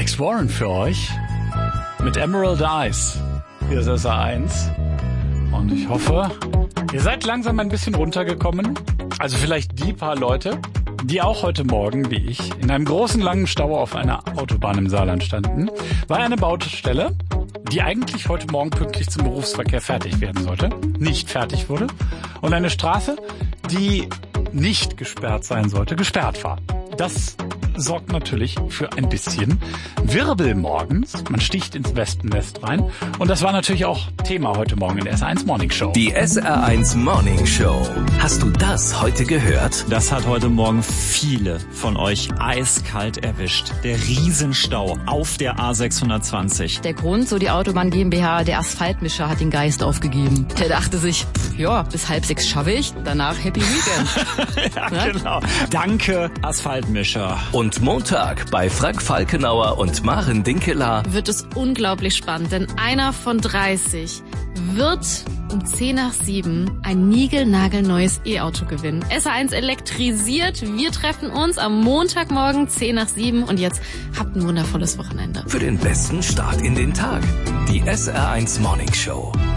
Alex Warren für euch mit Emerald Eyes. Hier ist SA1 und ich hoffe, ihr seid langsam ein bisschen runtergekommen. Also vielleicht die paar Leute, die auch heute Morgen, wie ich, in einem großen langen Stau auf einer Autobahn im Saarland standen, war eine Baustelle, die eigentlich heute Morgen pünktlich zum Berufsverkehr fertig werden sollte, nicht fertig wurde, und eine Straße, die nicht gesperrt sein sollte, gesperrt war. Das sorgt natürlich für ein bisschen Wirbel morgens. Man sticht ins Westennest rein. Und das war natürlich auch Thema heute Morgen in der SR1 Morning Show. Die SR1 Morning Show. Hast du das heute gehört? Das hat heute Morgen viele von euch eiskalt erwischt. Der Riesenstau auf der A620. Der Grund, so die Autobahn GmbH, der Asphaltmischer hat den Geist aufgegeben. Der dachte sich, ja, bis 5:30 schaffe ich, danach Happy Weekend. Ja, genau. Danke, Asphaltmischer. Und Montag bei Frank Falkenauer und Maren Dinkeler wird es unglaublich spannend, denn einer von 30 wird um 6:50 ein niegelnagelneues E-Auto gewinnen. SR1 elektrisiert. Wir treffen uns am Montagmorgen 6:50 und jetzt habt ein wundervolles Wochenende. Für den besten Start in den Tag. Die SR1 Morning Show.